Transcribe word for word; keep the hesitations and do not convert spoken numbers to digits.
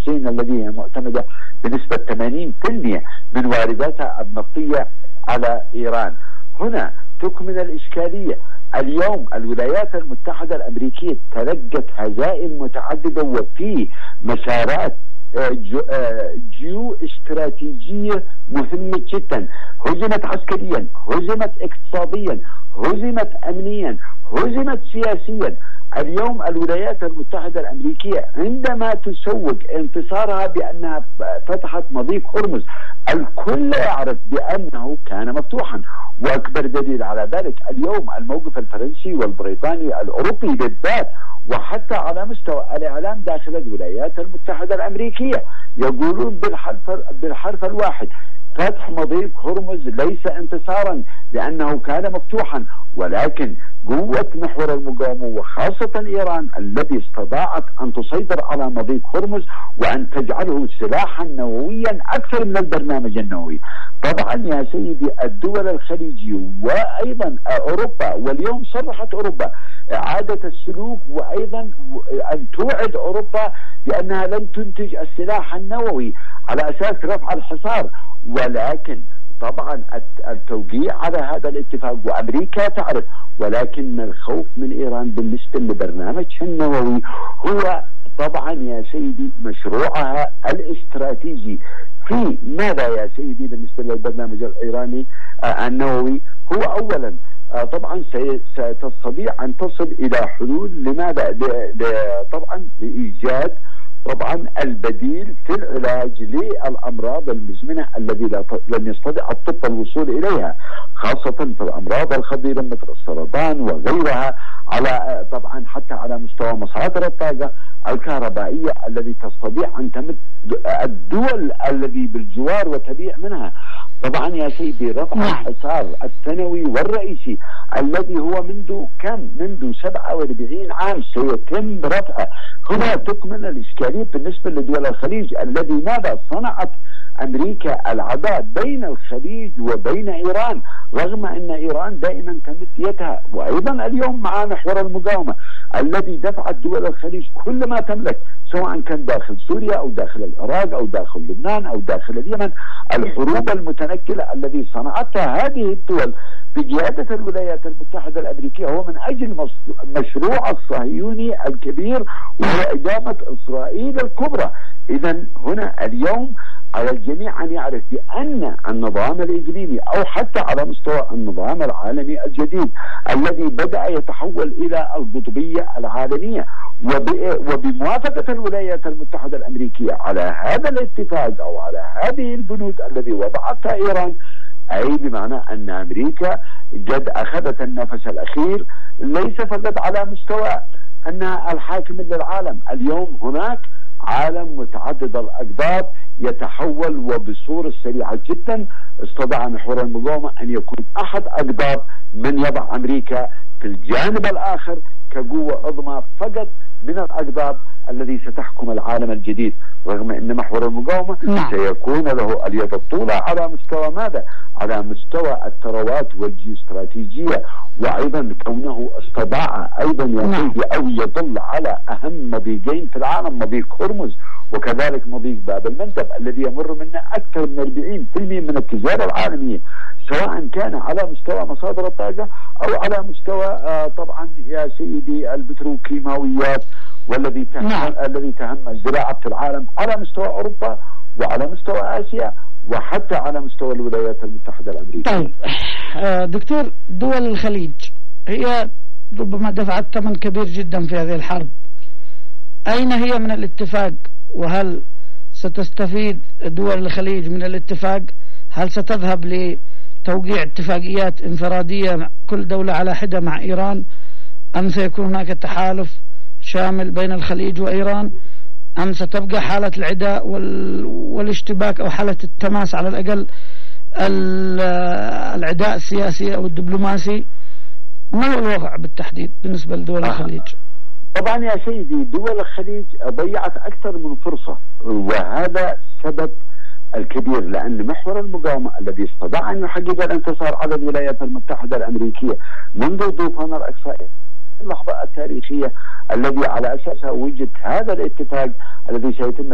الصين الذي هي معتمدة بنسبة ثمانين بالمئة من وارداتها النفطية على إيران. هنا تكمن الإشكالية. اليوم الولايات المتحدة الأمريكية تلقت هزائم متعددة وفي مسارات جيو استراتيجية مهمة جدا. هزمت عسكريا، هزمت اقتصاديا، هزمت أمنيا، هزمت سياسيا. اليوم الولايات المتحدة الأمريكية عندما تسوق انتصارها بأنها فتحت مضيق هرمز، الكل يعرف بأنه كان مفتوحا. وأكبر دليل على ذلك اليوم الموقف الفرنسي والبريطاني الأوروبي بالذات، وحتى على مستوى الإعلام داخل الولايات المتحدة الأمريكية يقولون بالحرف, بالحرف الواحد: فتح مضيق هرمز ليس انتصارا لأنه كان مفتوحا، ولكن قوة محور المقاومة وخاصة إيران الذي استطاعت أن تسيطر على مضيق هرمز وأن تجعله سلاحا نوويا أكثر من البرنامج النووي. طبعا يا سيدي الدول الخليجية وأيضا أوروبا، واليوم صرحت أوروبا إعادة السلوك وأيضا أن توعد أوروبا بأنها لن تنتج السلاح النووي على أساس رفع الحصار. ولكن طبعا التوقيع على هذا الاتفاق وأمريكا تعرف، ولكن الخوف من إيران بالنسبة لبرنامجها النووي هو طبعا يا سيدي مشروعها الاستراتيجي. في ماذا يا سيدي بالنسبة للبرنامج الإيراني آه النووي؟ هو أولا آه طبعا ستستطيع أن تصل إلى حلول لماذا؟ طبعا لإيجاد طبعا البديل في العلاج للأمراض المزمنة الذي لم يستطع الطب الوصول إليها، خاصة في الأمراض الخطيرة مثل السرطان وغيرها، على طبعا حتى على مستوى مصادر الطاقة الكهربائية الذي تستطيع أن تمد الدول الذي بالجوار وتبيع منها. طبعا يا سيدي رفع الحصار الثانوي والرئيسي الذي هو منذ كم؟ منذ سبعة وأربعين عام سيتم رفعه. هنا تكمن الإشكالية بالنسبة لدول الخليج الذي ماذا صنعت أمريكا العداء بين الخليج وبين إيران، رغم أن إيران دائما تمد يدها. وأيضا اليوم مع محور المقاومة الذي دفعت دول الخليج كل ما تملك، سواء كان داخل سوريا أو داخل العراق أو داخل لبنان أو داخل اليمن، الحروب المتنكلة الذي صنعتها هذه الدول بقيادة الولايات المتحدة الأمريكية هو من أجل مشروع الصهيوني الكبير وهو إقامة إسرائيل الكبرى. إذا هنا اليوم على الجميع أن يعرف بأن النظام الإقليمي أو حتى على مستوى النظام العالمي الجديد الذي بدأ يتحول إلى القطبية العالمية، وبموافقة الولايات المتحدة الأمريكية على هذا الاتفاق أو على هذه البنود الذي وضعتها إيران، أي بمعنى أن أمريكا قد أخذت النفس الأخير ليس فقط على مستوى أنها الحاكم للعالم. اليوم هناك عالم متعدد الأقطاب يتحول وبصورة سريعة جدا. استطاع محور المقاومة أن يكون أحد أقطاب من يضع أمريكا في الجانب الآخر كقوة عظمى فقط من الأقطاب الذي ستحكم العالم الجديد، رغم أن محور المقاومة نعم. سيكون له اليد الطولى على مستوى ماذا؟ على مستوى الثروات والجيوستراتيجية، وأيضا كونه استطاع أيضا يزيد أو يظل على أهم مضيقين في العالم، مضيق هرمز وكذلك مضيق باب المندب الذي يمر منه أكثر من أربعين بالمئة من التجارة العالمية، سواء كان على مستوى مصادر الطاقة أو على مستوى آه طبعا يا سيدي البتروكيماويات، والذي تهم نعم. الذي تهم زراعة العالم على مستوى أوروبا وعلى مستوى آسيا وحتى على مستوى الولايات المتحدة الأمريكية. طيب آه دكتور، دول الخليج هي ربما دفعت ثمن كبير جدا في هذه الحرب، أين هي من الاتفاق؟ وهل ستستفيد دول الخليج من الاتفاق؟ هل ستذهب لتوقيع اتفاقيات انفرادية مع كل دولة على حدة مع إيران، أم سيكون هناك تحالف شامل بين الخليج وإيران، أم ستبقى حالة العداء وال... والاشتباك أو حالة التماس على الأقل العداء السياسي أو الدبلوماسي؟ ما هو الوضع بالتحديد بالنسبة لدول الخليج؟ طبعا يا سيدي دول الخليج ضيعت أكثر من فرصة، وهذا سبب الكبير، لأن محور المقاومة الذي استطاع أن يحقق الانتصار على الولايات المتحدة الأمريكية منذ طوفان الأقصى اللحظة التاريخية الذي على أساسها وجد هذا الاتفاق الذي سيتم